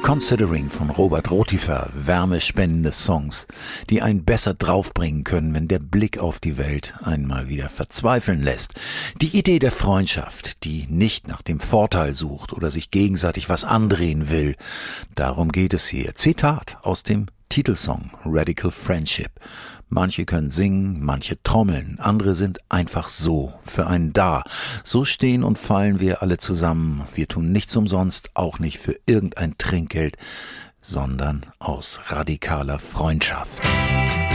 Considering von Robert Rotifer, wärmespendende Songs, die einen besser draufbringen können, wenn der Blick auf die Welt einmal wieder verzweifeln lässt. Die Idee der Freundschaft, die nicht nach dem Vorteil sucht oder sich gegenseitig was andrehen will. Darum geht es hier. Zitat aus dem Titelsong Radical Friendship. Manche können singen, manche trommeln, andere sind einfach so für einen da. So stehen und fallen wir alle zusammen. Wir tun nichts umsonst, auch nicht für irgendein Trinkgeld, sondern aus radikaler Freundschaft.